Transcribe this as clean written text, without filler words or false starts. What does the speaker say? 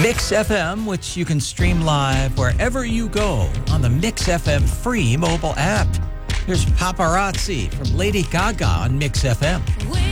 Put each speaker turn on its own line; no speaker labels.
Mix FM, which you can stream live wherever you go on the Mix FM free mobile app. Here's Paparazzi from Lady Gaga on Mix FM.